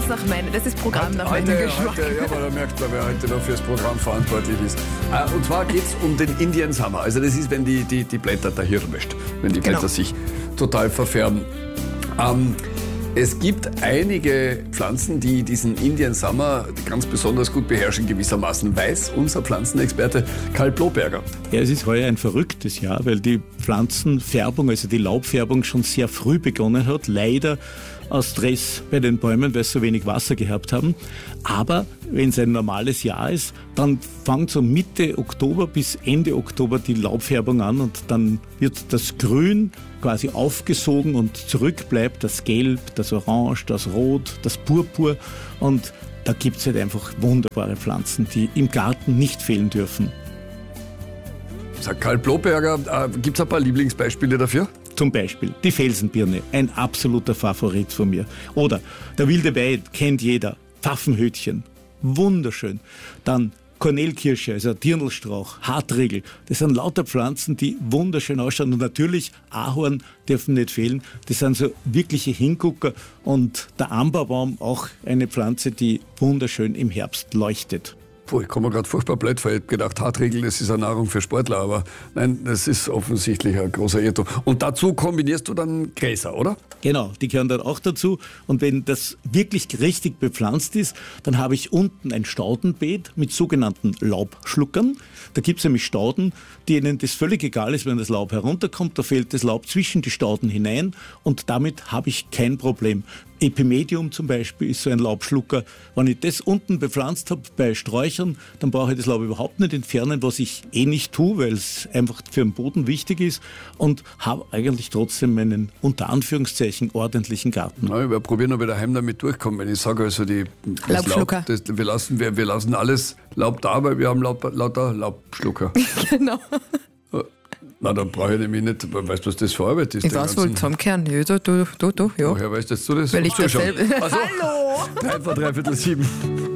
das ist Programm nach meinem Geschmack. Ja, aber da merkt man, wer heute noch fürs Programm verantwortlich ist. Und zwar geht es um den Indian Summer. Also das ist, wenn die Blätter der Hirn wäscht, wenn die Blätter sich total verfärben. Es gibt einige Pflanzen, die diesen Indian Summer ganz besonders gut beherrschen gewissermaßen, weiß unser Pflanzenexperte Karl Bloberger. Ja, es ist heuer ein verrücktes Jahr, weil die Pflanzenfärbung, also die Laubfärbung schon sehr früh begonnen hat. Leider aus Stress bei den Bäumen, weil sie so wenig Wasser gehabt haben. Aber wenn es ein normales Jahr ist, dann fängt so Mitte Oktober bis Ende Oktober die Laubfärbung an und dann wird das Grün quasi aufgesogen und zurück bleibt das Gelb, das Orange, das Rot, das Purpur und da gibt es halt einfach wunderbare Pflanzen, die im Garten nicht fehlen dürfen. Sagt Karl Bloberger, gibt es ein paar Lieblingsbeispiele dafür? Zum Beispiel die Felsenbirne, ein absoluter Favorit von mir. Oder der wilde Weid, kennt jeder, Pfaffenhütchen, wunderschön. Dann Kornelkirsche, also Dirndlstrauch, Hartriegel, das sind lauter Pflanzen, die wunderschön ausschauen. Und natürlich Ahorn dürfen nicht fehlen. Das sind so wirkliche Hingucker. Und der Amberbaum, auch eine Pflanze, die wunderschön im Herbst leuchtet. Puh, ich komme mir gerade furchtbar blöd vor. Ich habe gedacht, Hartriegel, das ist eine Nahrung für Sportler, aber nein, das ist offensichtlich ein großer Irrtum. Und dazu kombinierst du dann Gräser, oder? Genau, die gehören dann auch dazu. Und wenn das wirklich richtig bepflanzt ist, dann habe ich unten ein Staudenbeet mit sogenannten Laubschluckern. Da gibt es nämlich Stauden, denen das völlig egal ist, wenn das Laub herunterkommt. Da fällt das Laub zwischen die Stauden hinein und damit habe ich kein Problem. Epimedium zum Beispiel ist so ein Laubschlucker. Wenn ich das unten bepflanzt habe bei Sträuchern, dann brauche ich das Laub überhaupt nicht entfernen, was ich nicht tue, weil es einfach für den Boden wichtig ist und habe eigentlich trotzdem meinen, unter Anführungszeichen, ordentlichen Garten. Na, ich werde probieren, ob ich daheim damit durchkomme. Wenn ich sage, also Laubschlucker. Wir lassen alles Laub da, weil wir haben lauter Laubschlucker. Genau. Na, dann brauche ich nämlich nicht, weißt du, was das für Arbeit ist? Ich weiß wohl, zusammenkehren. Ja, du, ja. Woher weißt du das? Weil ich Zuschauen. dasselbe... Also, Hallo! 3 vor 3 Viertel 7.